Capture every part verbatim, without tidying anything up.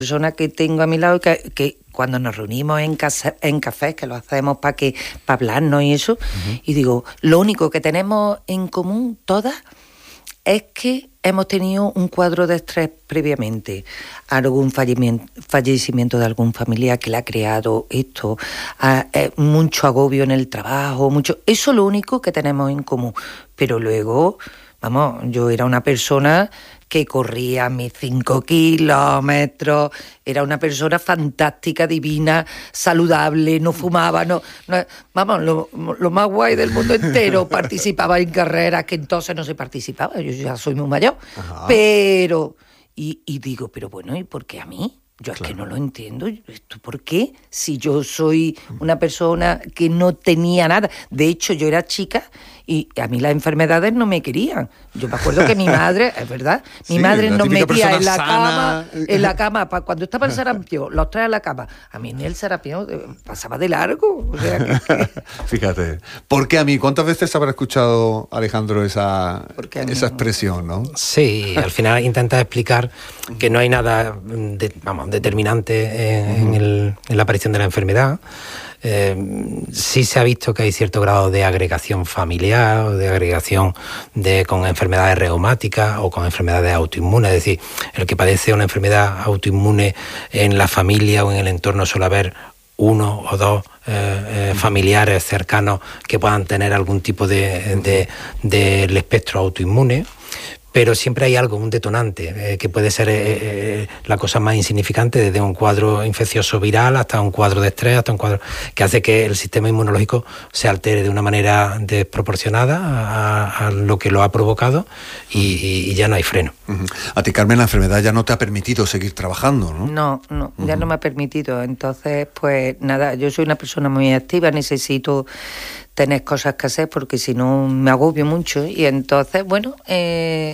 persona que tengo a mi lado, que, que cuando nos reunimos en, casa, en cafés, que lo hacemos para que para hablarnos y eso, uh-huh. y digo, lo único que tenemos en común todas es que hemos tenido un cuadro de estrés previamente, algún fallecimiento de algún familiar que le ha creado esto, a, eh, mucho agobio en el trabajo, mucho, eso es lo único que tenemos en común. Pero luego, vamos, yo era una persona que corría mis cinco kilómetros, era una persona fantástica, divina, saludable, no fumaba, no, no vamos, lo, lo más guay del mundo entero, participaba en carreras que entonces no se participaba, yo ya soy muy mayor, Ajá. pero, y, y digo, pero bueno, ¿y por qué a mí? Yo claro. es que no lo entiendo. ¿Esto por qué? Si yo soy una persona que no tenía nada. De hecho, yo era chica y a mí las enfermedades no me querían. Yo me acuerdo que mi madre, es verdad, mi sí, madre nos metía en la sana. cama, en la cama, cuando estaba el sarampión, los traía a la cama. A mí ni el sarampión pasaba de largo. O sea, que, que... Fíjate, ¿por qué a mí? ¿Cuántas veces habrá escuchado, Alejandro, esa, esa expresión, no? Sí, al final intentas explicar que no hay nada, de, vamos, determinante en, uh-huh. en, el, en la aparición de la enfermedad. Eh, sí se ha visto que hay cierto grado de agregación familiar o de agregación de, con enfermedades reumáticas o con enfermedades autoinmunes. Es decir, el que padece una enfermedad autoinmune en la familia o en el entorno suele haber uno o dos eh, eh, familiares cercanos que puedan tener algún tipo de, de, de, del espectro autoinmune. Pero siempre hay algo, un detonante, eh, que puede ser eh, eh, la cosa más insignificante, desde un cuadro infeccioso viral hasta un cuadro de estrés, hasta un cuadro que hace que el sistema inmunológico se altere de una manera desproporcionada a, a lo que lo ha provocado y, y, y ya no hay freno. Uh-huh. A ti, Carmen, la enfermedad ya no te ha permitido seguir trabajando, ¿no? No, no, ya uh-huh. no me ha permitido. Entonces, pues nada, yo soy una persona muy activa, necesito tener cosas que hacer porque si no me agobio mucho y entonces, bueno, eh,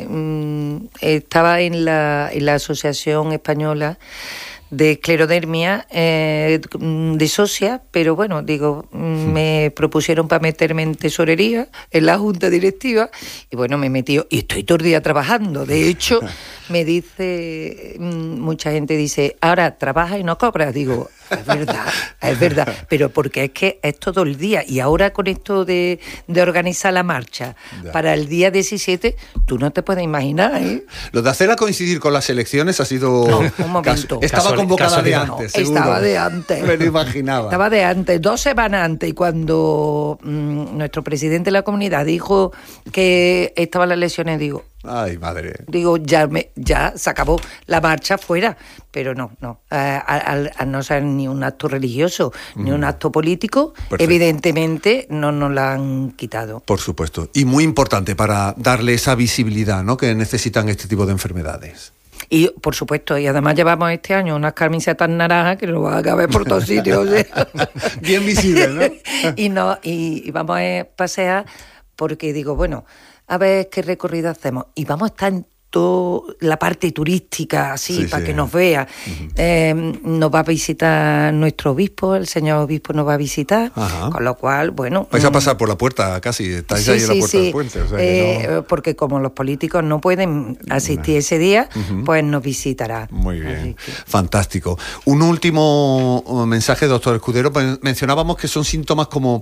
estaba en la, en la Asociación Española de Esclerodermia eh, de socia, pero bueno, digo, sí. me propusieron para meterme en tesorería, en la junta directiva, y bueno, me metí y estoy todo el día trabajando. De hecho, me dice, mucha gente dice, ahora trabajas y no cobras. Digo, es verdad, es verdad, pero porque es que es todo el día, y ahora con esto de, de organizar la marcha ya. para el día diecisiete, tú no te puedes imaginar, ¿eh? Lo de hacerla coincidir con las elecciones ha sido... No, un momento. Estaba convocada de antes, no, seguro. Estaba de antes. Me lo imaginaba. Estaba de antes, dos semanas antes, y cuando mmm, nuestro presidente de la comunidad dijo que estaban las elecciones, digo... Ay, madre. Digo, ya me, ya se acabó la marcha fuera, pero no, no. Al no ser ni un acto religioso, mm. ni un acto político, Perfecto. evidentemente no nos la han quitado. Por supuesto. Y muy importante para darle esa visibilidad, ¿no?, que necesitan este tipo de enfermedades. Y, por supuesto, y además llevamos este año unas camisetas naranjas que nos van a caber por todos sitios. Bien visibles, ¿no? y, no y, y vamos a pasear porque digo, bueno... a ver qué recorrido hacemos. Y vamos a estar en toda la parte turística, así, sí, para sí. que nos vea. Uh-huh. Eh, nos va a visitar nuestro obispo, el señor obispo nos va a visitar, Ajá. con lo cual, bueno... Vais a pasar por la puerta casi, estáis sí, ahí en sí, la puerta sí. del puente. O sea eh, que no... Porque como los políticos no pueden asistir no. ese día, uh-huh. pues nos visitará. Muy bien, que... fantástico. Un último mensaje, doctor Escudero. Mencionábamos que son síntomas como...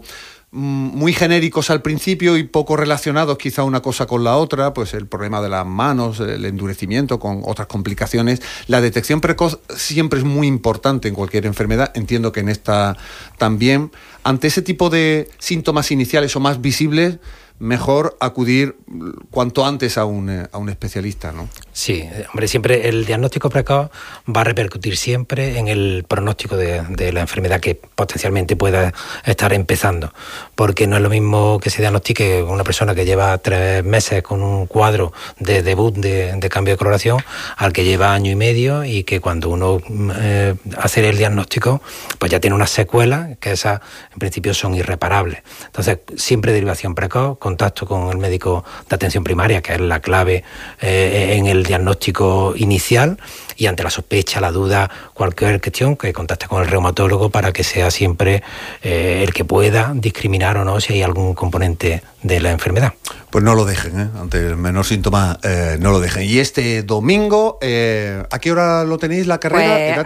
muy genéricos al principio y poco relacionados quizá una cosa con la otra, pues el problema de las manos, el endurecimiento con otras complicaciones. La detección precoz siempre es muy importante en cualquier enfermedad, entiendo que en esta también. Ante ese tipo de síntomas iniciales o más visibles, mejor acudir cuanto antes a un, a un especialista, ¿no? Sí, hombre, siempre el diagnóstico precoz va a repercutir siempre en el pronóstico de, de la enfermedad que potencialmente pueda estar empezando, porque no es lo mismo que se diagnostique una persona que lleva tres meses con un cuadro de debut de, de cambio de coloración al que lleva año y medio y que cuando uno eh, hace el diagnóstico pues ya tiene unas secuelas que esas en principio son irreparables. Entonces, siempre derivación precoz contacto con el médico de atención primaria, que es la clave eh, en el diagnóstico inicial, y ante la sospecha, la duda, cualquier cuestión, que contacte con el reumatólogo para que sea siempre eh, el que pueda discriminar o no si hay algún componente de la enfermedad. Pues no lo dejen, ¿eh? Ante el menor síntoma, eh, no lo dejen. Y este domingo, eh, ¿a qué hora lo tenéis la carrera? Pues